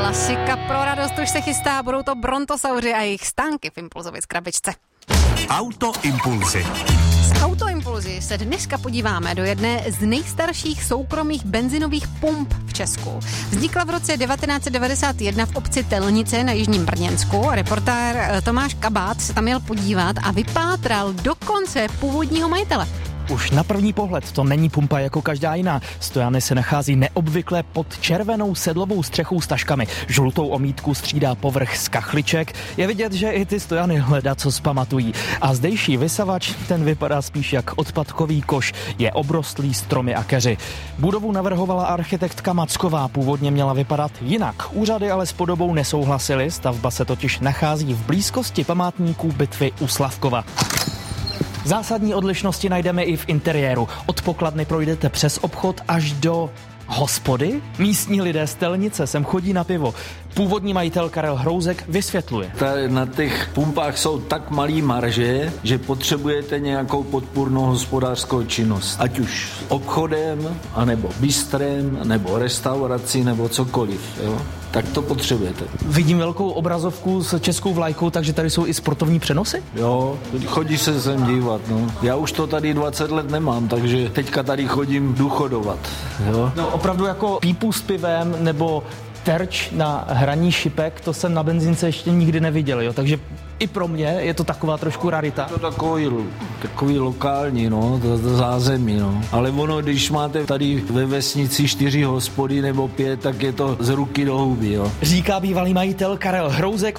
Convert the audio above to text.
Klasika pro radost už se chystá, budou to brontosauři a jejich stánky v impulzově krabičce. Autoimpulzy. Z Autoimpulzy se dneska podíváme do jedné z nejstarších soukromých benzinových pump v Česku. Vznikla v roce 1991 v obci Telnice na jižním Brněnsku. Reportér Tomáš Kabát se tam jel podívat a vypátral dokonce původního majitele. Už na první pohled to není pumpa jako každá jiná. Stojany se nachází neobvykle pod červenou sedlovou střechou s taškami. Žlutou omítku střídá povrch z kachliček. Je vidět, že i ty stojany hledaco zpamatují. A zdejší vysavač, ten vypadá spíš jak odpadkový koš. Je obrostlý stromy a keři. Budovu navrhovala architektka Macková. Původně měla vypadat jinak. Úřady ale s podobou nesouhlasily. Stavba se totiž nachází v blízkosti památníků bitvy u Slavkova. Zásadní odlišnosti najdeme i v interiéru. Od pokladny projdete přes obchod až do hospody. Místní lidé z Telnice sem chodí na pivo. Původní majitel Karel Hrouzek vysvětluje. Na těch pumpách jsou tak malý marže, že potřebujete nějakou podpůrnou hospodářskou činnost. Ať už obchodem, anebo bistrem, nebo restaurací, nebo cokoliv. Jo? Tak to potřebujete. Vidím velkou obrazovku s českou vlajkou, takže tady jsou i sportovní přenosy? Jo, chodí se sem dívat. No. Já už to tady 20 let nemám, takže teďka tady chodím důchodovat. Jo? No opravdu jako pípu s pivem nebo terč na hraní šipek, to jsem na benzínce ještě nikdy neviděl, jo, takže i pro mě je to taková trošku rarita. To takový lokální, no, to zázemí, no. Ale ono, když máte tady ve vesnici 4 hospody nebo 5, tak je to z ruky do huby, jo. Říká bývalý majitel Karel Hrouzek.